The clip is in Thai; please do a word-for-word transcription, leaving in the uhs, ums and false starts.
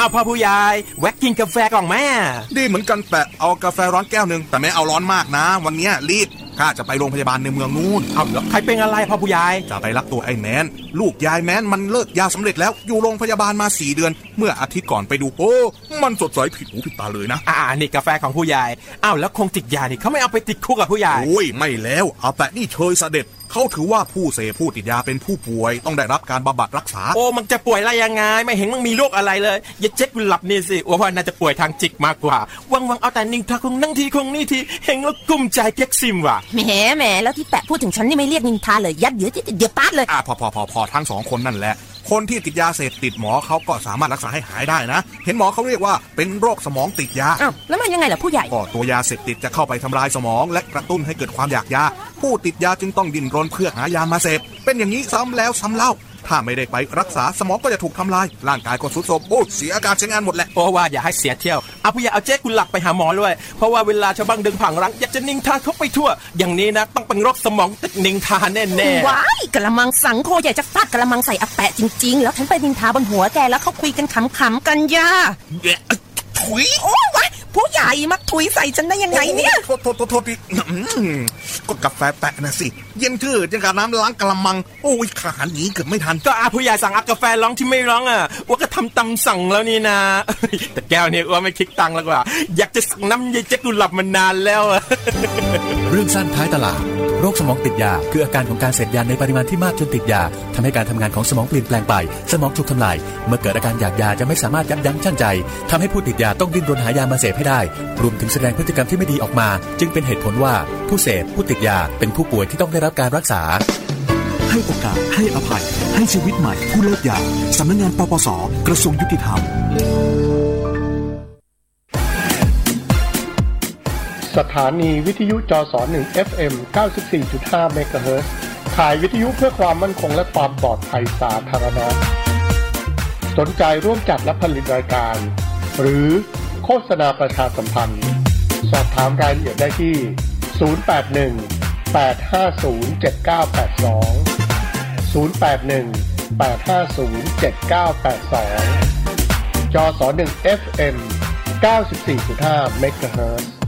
เอาพ่อผู้ใหญ่แวะกินกาแฟก่อนแม่ดีเหมือนกันแปะเอากาแฟร้อนแก้วนึงแต่ไม่เอาร้อนมากนะวันนี้รีบข้าจะไปโรงพยาบาลในเมืองนู่นเอาแล้วใครเป็นอะไรพ่อผู้ใหญ่จะไปรับตัวไอ้แมนลูกยายแมนมันเลิกยาสำเร็จแล้วอยู่โรงพยาบาลมาสี่เดือนเมื่ออาทิตย์ก่อนไปดูโอ้มันสดใสผิดหูผิดตาเลยนะอ่านี่กาแฟของผู้ใหญ่อ้าวแล้วคงติดยานี่เขาไม่เอาไปติดคุกกับผู้ใหญ่โอ้ยไม่แล้วเอาแต่นี่เชยเสด็จเขาถือว่าผู้เสพผู้ติดยาเป็นผู้ป่วยต้องได้รับการบำบัดรักษาโอ้มันจะป่วยอะไรยังไงไม่เห็นมันมีโรคอะไรเลยอย่าเจ๊กกุหลับนี่สิว่าน่าจะป่วยทางจิตมากกว่าวังวังเอาแต่นิ่งทาคงนั่งทีคงนี่ทีเห็นแล้วกุ้มใจเก๊กซิมว่ะแหมแหมแล้วที่แปะพูดถึงฉันนี่ไม่เรียกนินทาเลยยัดเดี๋ยวเดี๋ยวป๊าดเลยอ่ะพอพอพอพอทั้งสองคนนั่นแหละคนที่ติดยาเสพติดหมอเขาก็สามารถรักษาให้หายได้นะเห็นหมอเขาเรียกว่าเป็นโรคสมองติดยาอ้าวแล้วมันยังไงล่ะผู้ใหญ่ก็ตัวยาเสพติดจะเข้าไปทำลายสมองและกระตุ้นให้เกิดความอยากยาผู้ติดยาจึงต้องดิ้นรนเพื่อหายามาเสพเป็นอย่างนี้ซ้ำแล้วซ้ำเล่าถ้าไม่ได้ไปรักษาสมองก็จะถูกทำลายร่างกายก็ทรุดโทรมโอ้เสียอาการใช้งานหมดแหละเพราะว่าอย่าให้เสียเที่ยวเอาผู้ใหญ่เอาเจ๊กุหลับไปหาหมอด้วยเพราะว่าเวลาชาวบ้านดึงผังรังอยากจะนิงทาเขาไปทั่วอย่างนี้นะต้องเป็นโรคสมองติดนิงทาแน่ๆว้ายกระมังสังโคใหญ่จะฟาดกระมังใส่อาแปะจริงๆแล้วฉันไปนิงทาบนหัวแกแล้วเขาคุยกันขำๆกันย่าถุยโอ้ยวะผู้ใหญ่มาถุยใส่ฉันได้ยังไงเนี่ยโทษโทษโทษดิก็กาแฟแปะนะสิเย็นชืดยังกับน้ำล้างกระมังโอ้ยขาหนีเกือบไม่ทันก็อาผู้ใหญ่สั่งกาแฟร้องที่ไม่ร้องอ่ะว่าก็ทำตามสั่งแล้วนี่นะแต่แก้วเนี่ยว่าไม่คิดตังค์แล้วกว่าอยากจะสั่งน้ำเย็นเจ๊กุหลับมานานแล้วเรื่องสั้นท้ายตลาดโรคสมองติดยาคืออาการของการเสพยาในปริมาณที่มากจนติดยาทำให้การทำงานของสมองเปลี่ยนแปลงไปสมองถูกทำลายเมื่อเกิดอาการอยากยาจะไม่สามารถยับยั้งชั่งใจทำให้ผู้ติดยาต้องดิ้นรนหายามาเสพให้ได้รวมถึงแสดงพฤติกรรมที่ไม่ดีออกมาจึงเป็นเหตุผลว่าผู้เสพผู้ติดยาเป็นผู้ป่วยที่ต้องได้รับการรักษาให้โอกาสให้อภัยให้ชีวิตใหม่ผู้เลิกยาสำนักงานปปส.กระทรวงยุติธรรมสถานีวิทยุจสหนึ่ง เอฟ เอ็ม เก้าสิบสี่จุดห้า เมกะเฮิรตซ์ถ่ายวิทยุเพื่อความมั่นคงและความปลอดภัยสาธารณะสนใจร่วมจัดและผลิตรายการหรือโฆษณาประชาสัมพันธ์สอบถามรายละเอียดได้ที่ศูนย์ แปด หนึ่ง แปด ห้า ศูนย์ เจ็ด เก้า แปด สองศูนย์ แปด หนึ่ง แปด ห้า ศูนย์ เจ็ด เก้า แปด สองจสหนึ่ง เอฟ เอ็ม เก้าสิบสี่จุดห้า เมกะเฮิรตซ์